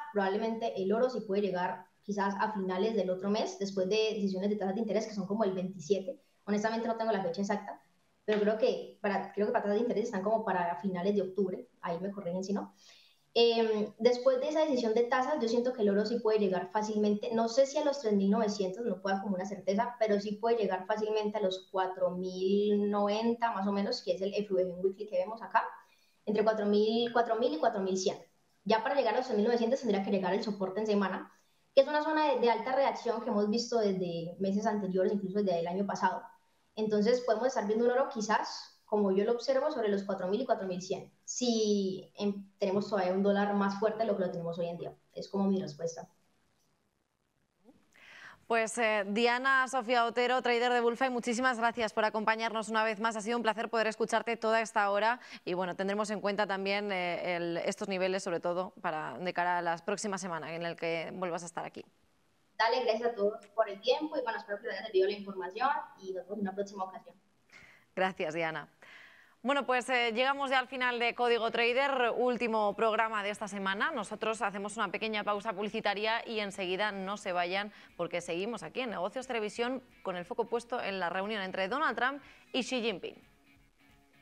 probablemente el oro sí puede llegar quizás a finales del otro mes, después de decisiones de tasas de interés que son como el 27. Honestamente no tengo la fecha exacta, pero creo que para tasas de interés están como para finales de octubre, ahí me corrigen si no. Después de esa decisión de tasas, yo siento que el oro sí puede llegar fácilmente, no sé si a los 3.900, no puedo dar como una certeza, pero sí puede llegar fácilmente a los 4.090 más o menos, que es el FVG Weekly que vemos acá, entre 4.000 y 4.100. Ya para llegar a los 3.900 tendría que llegar el soporte en semana, que es una zona de alta reacción que hemos visto desde meses anteriores, incluso desde el año pasado. Entonces podemos estar viendo un oro quizás, como yo lo observo, sobre los 4.000 y 4.100, si tenemos todavía un dólar más fuerte de lo que lo tenemos hoy en día. Es como mi respuesta. Pues Diana Sofía Otero, trader de Bullfy, muchísimas gracias por acompañarnos una vez más. Ha sido un placer poder escucharte toda esta hora y bueno, tendremos en cuenta también estos niveles, sobre todo de cara a las próximas semanas en el que vuelvas a estar aquí. Dale, gracias a todos por el tiempo y bueno, espero que les haya servido la información y nos vemos en una próxima ocasión. Gracias, Diana. Bueno, pues llegamos ya al final de Código Trader, último programa de esta semana. Nosotros hacemos una pequeña pausa publicitaria y enseguida no se vayan porque seguimos aquí en Negocios Televisión con el foco puesto en la reunión entre Donald Trump y Xi Jinping.